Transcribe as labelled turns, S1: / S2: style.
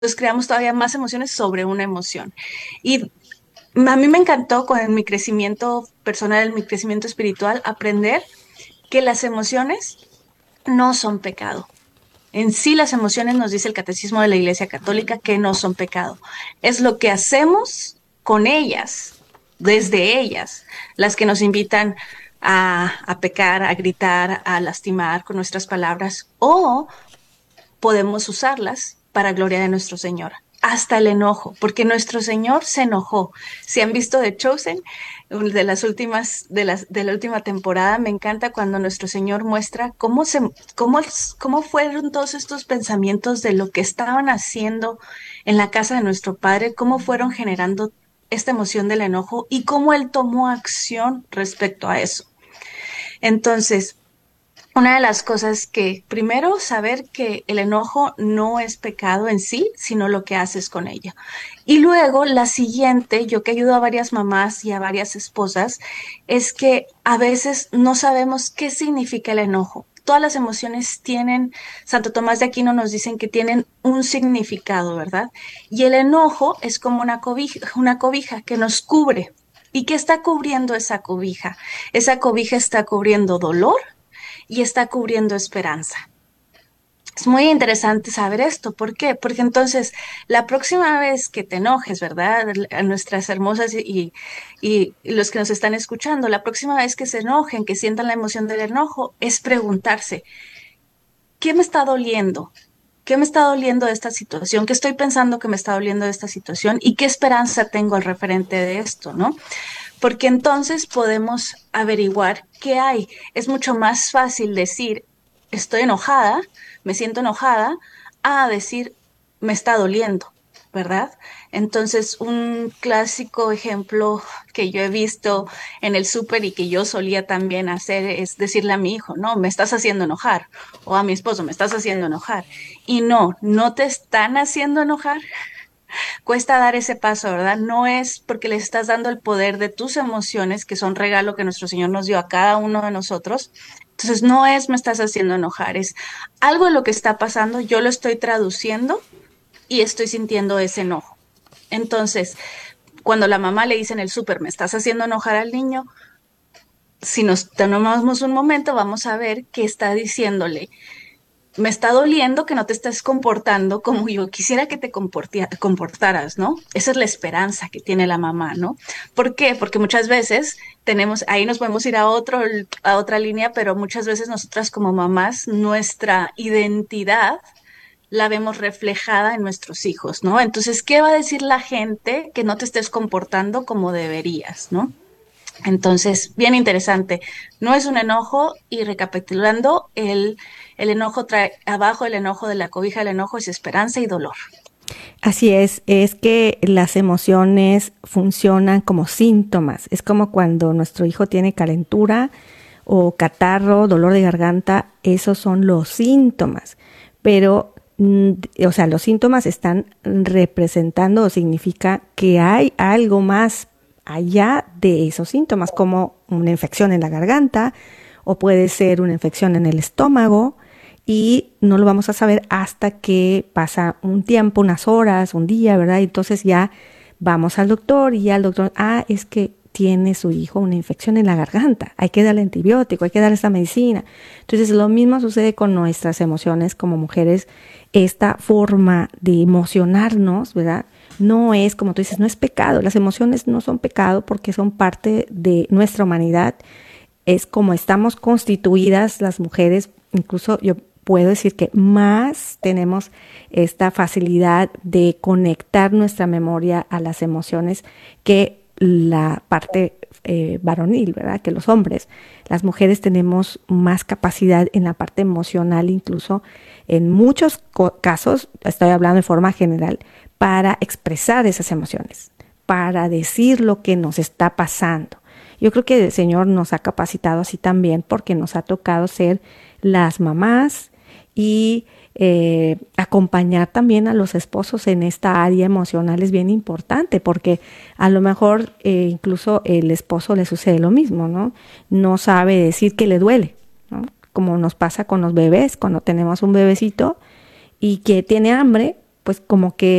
S1: Entonces creamos todavía más emociones sobre una emoción. Y a mí me encantó con mi crecimiento personal, mi crecimiento espiritual, aprender que las emociones no son pecado. En sí, las emociones, nos dice el Catecismo de la Iglesia Católica, que no son pecado. Es lo que hacemos con ellas, desde ellas, las que nos invitan a pecar, a gritar, a lastimar con nuestras palabras, o podemos usarlas para gloria de nuestro Señor. Hasta el enojo, porque nuestro Señor se enojó. Si han visto The Chosen, de las últimas, de la última temporada, me encanta cuando nuestro Señor muestra cómo fueron todos estos pensamientos de lo que estaban haciendo en la casa de nuestro Padre, cómo fueron generando esta emoción del enojo y cómo Él tomó acción respecto a eso. Entonces, una de las cosas que, primero, saber que el enojo no es pecado en sí, sino lo que haces con ella. Y luego, la siguiente, yo que ayudo a varias mamás y a varias esposas, es que a veces no sabemos qué significa el enojo. Todas las emociones tienen, Santo Tomás de Aquino nos dicen que tienen un significado, ¿verdad? Y el enojo es como una cobija que nos cubre. ¿Y qué está cubriendo esa cobija? Esa cobija está cubriendo dolor y está cubriendo esperanza. Es muy interesante saber esto. ¿Por qué? Porque entonces la próxima vez que te enojes, ¿verdad? A nuestras hermosas y los que nos están escuchando, la próxima vez que se enojen, que sientan la emoción del enojo, es preguntarse, ¿qué me está doliendo? ¿Qué me está doliendo de esta situación? ¿Qué estoy pensando que me está doliendo de esta situación? ¿Y qué esperanza tengo al referente de esto, no? Porque entonces podemos averiguar qué hay. Es mucho más fácil decir, estoy enojada, me siento enojada, a decir, me está doliendo, ¿verdad? Entonces, un clásico ejemplo que yo he visto en el súper y que yo solía también hacer es decirle a mi hijo, no, me estás haciendo enojar, o a mi esposo, me estás haciendo enojar. Y no, no te están haciendo enojar, cuesta dar ese paso, ¿verdad? No es porque le estás dando el poder de tus emociones, que son regalo que nuestro Señor nos dio a cada uno de nosotros. Entonces, no es me estás haciendo enojar, es algo de lo que está pasando, yo lo estoy traduciendo y estoy sintiendo ese enojo. Entonces, cuando la mamá le dice en el súper, me estás haciendo enojar al niño, si nos tomamos un momento, vamos a ver qué está diciéndole. Me está doliendo que no te estés comportando como yo quisiera que te comportaras, ¿no? Esa es la esperanza que tiene la mamá, ¿no? ¿Por qué? Porque muchas veces tenemos, ahí nos podemos ir a otra línea, pero muchas veces nosotras como mamás, nuestra identidad la vemos reflejada en nuestros hijos, ¿no? Entonces, ¿qué va a decir la gente que no te estés comportando como deberías, ¿no? Entonces, bien interesante. No es un enojo y recapitulando, el enojo trae abajo el enojo de la cobija, el enojo es esperanza y dolor.
S2: Así es que las emociones funcionan como síntomas. Es como cuando nuestro hijo tiene calentura o catarro, dolor de garganta, esos son los síntomas. Pero, o sea, los síntomas están representando o significa que hay algo más allá de esos síntomas, como una infección en la garganta o puede ser una infección en el estómago y no lo vamos a saber hasta que pasa un tiempo, unas horas, un día, ¿verdad? Y entonces ya vamos al doctor y ya el doctor, es que tiene su hijo una infección en la garganta, hay que darle antibiótico, hay que darle esta medicina. Entonces lo mismo sucede con nuestras emociones como mujeres, esta forma de emocionarnos, ¿verdad? No es, como tú dices, no es pecado, las emociones no son pecado porque son parte de nuestra humanidad, es como estamos constituidas las mujeres, incluso yo puedo decir que más tenemos esta facilidad de conectar nuestra memoria a las emociones que la parte varonil, ¿verdad? Que los hombres. Las mujeres tenemos más capacidad en la parte emocional, incluso en muchos casos, estoy hablando de forma general, para expresar esas emociones, para decir lo que nos está pasando. Yo creo que el Señor nos ha capacitado así también porque nos ha tocado ser las mamás y acompañar también a los esposos en esta área emocional es bien importante porque a lo mejor incluso el esposo le sucede lo mismo, ¿no? No sabe decir que le duele, ¿no? Como nos pasa con los bebés, cuando tenemos un bebecito y que tiene hambre, pues como que